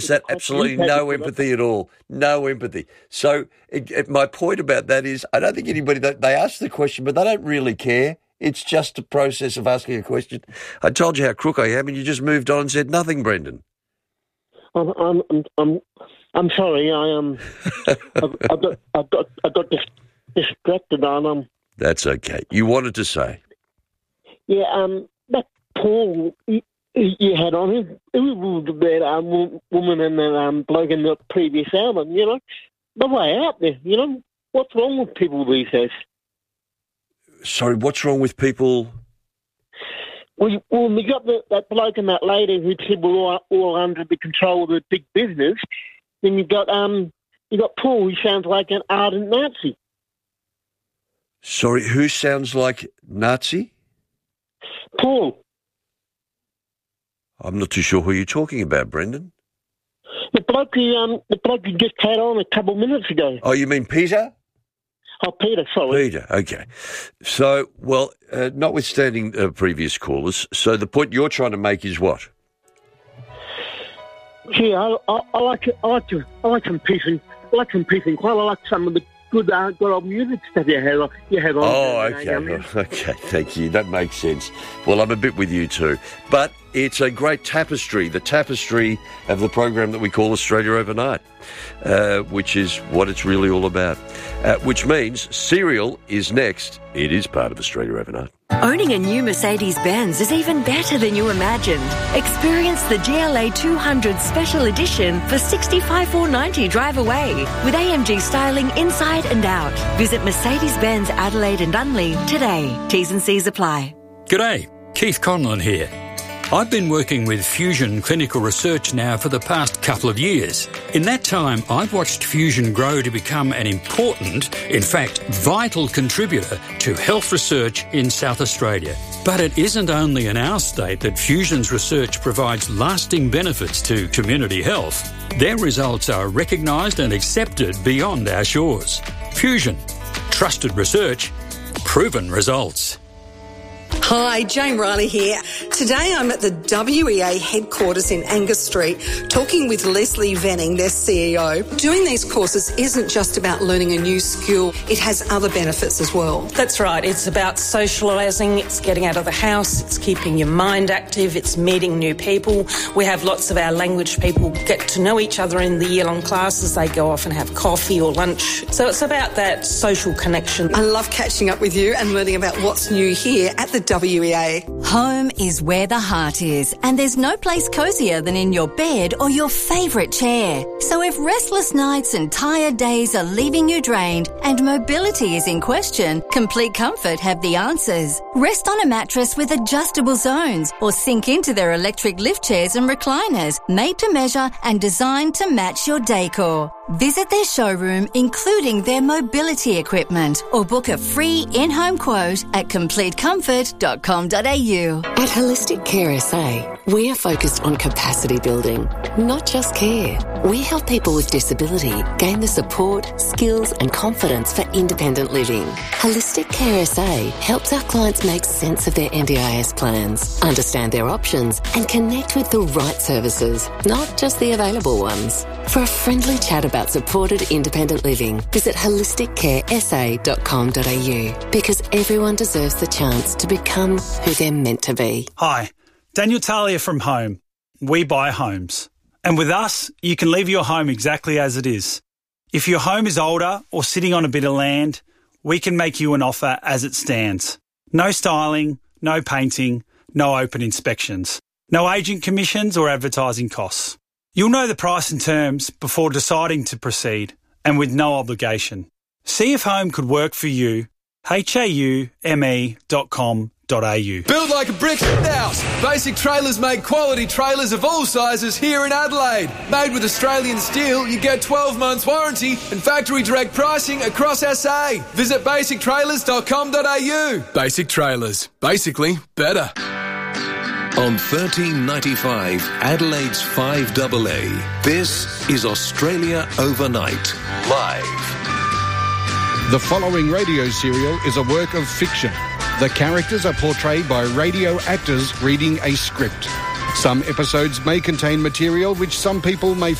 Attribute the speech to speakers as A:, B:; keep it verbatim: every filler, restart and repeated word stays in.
A: That absolutely no empathy at all. No empathy. So it, it, my point about that is I don't think anybody, they ask the question, but they don't really care. It's just a process of asking a question. I told you how crook I am, and you just moved on and said nothing, Brendan.
B: I'm, I'm, I'm, I'm sorry. I am. Um, I've, I've got, I've got, I got dis- distracted on um.
A: That's okay. You wanted to say.
B: Yeah. Um. That Paul you, you had on him, it was that um woman and that um bloke in the previous album. You know, the way out there. You know, what's wrong with people these days?
A: Sorry, what's wrong with people?
B: Well, well we got the, that bloke and that lady who said we're all, all under the control of the big business. Then you got um, you got Paul, who sounds like an ardent Nazi.
A: Sorry, who sounds like Nazi?
B: Paul.
A: I'm not too sure who you're talking about, Brendan.
B: The bloke who um, the bloke who just had on a couple of minutes ago.
A: Oh, you mean Peter?
B: Oh, Peter, sorry.
A: Peter, okay. So, well, uh, notwithstanding uh, previous callers, so the point you're trying to make is what?
B: Gee, I, I, I like I like to, I like some peace and I like some peace and quiet. I like some of the good, uh, good old music stuff you had. You had on.
A: Oh, okay, okay. Thank you. That makes sense. Well, I'm a bit with you too, but it's a great tapestry, the tapestry of the program that we call Australia Overnight, uh, which is what it's really all about. Uh, which means Serial is next. It is part of Australia Overnight.
C: Owning a new Mercedes-Benz is even better than you imagined. Experience the G L A two hundred Special Edition for sixty-five thousand four hundred ninety dollars drive away with A M G styling inside and out. Visit Mercedes-Benz Adelaide and Dunley today. T's and C's apply.
D: G'day, Keith Conlon here. I've been working with Fusion Clinical Research now for the past couple of years. In that time, I've watched Fusion grow to become an important, in fact, vital contributor to health research in South Australia. But it isn't only in our state that Fusion's research provides lasting benefits to community health. Their results are recognised and accepted beyond our shores. Fusion. Trusted research. Proven results.
E: Hi, Jane Riley here. Today I'm at the W E A headquarters in Angus Street talking with Leslie Venning, their C E O. Doing these courses isn't just about learning a new skill, it has other benefits as well.
F: That's right. It's about socialising, it's getting out of the house, it's keeping your mind active, it's meeting new people. We have lots of our language people get to know each other in the year-long classes. They go off and have coffee or lunch. So it's about that social connection.
E: I love catching up with you and learning about what's new here at the W E A.
C: Home is where the heart is, and there's no place cosier than in your bed or your favourite chair. So if restless nights and tired days are leaving you drained and mobility is in question, Complete Comfort have the answers. Rest on a mattress with adjustable zones or sink into their electric lift chairs and recliners, made to measure and designed to match your decor. Visit their showroom, including their mobility equipment, or book a free in-home quote at complete comfort dot com dot a u.
G: At Holistic Care S A, we are focused on capacity building, not just care. We help people with disability gain the support, skills and confidence for independent living. Holistic Care S A helps our clients make sense of their N D I S plans, understand their options and connect with the right services, not just the available ones. For a friendly chat about supported independent living, visit holistic care s a dot com dot a u, because everyone deserves the chance to become who they're meant to be.
H: Hi, Daniel Talia from Home. We buy homes. And with us, you can leave your home exactly as it is. If your home is older or sitting on a bit of land, we can make you an offer as it stands. No styling, no painting, no open inspections, no agent commissions or advertising costs. You'll know the price and terms before deciding to proceed, and with no obligation. See if home could work for you. H A U M E dot com dot a u.
I: Build like a brick house. Basic Trailers make quality trailers of all sizes here in Adelaide. Made with Australian steel, you get twelve months warranty and factory direct pricing across S A. Visit basic trailers dot com dot a u. Basic Trailers. Basically better.
J: On thirteen ninety-five, Adelaide's five A A, this is Australia Overnight, live.
K: The following radio serial is a work of fiction. The characters are portrayed by radio actors reading a script. Some episodes may contain material which some people may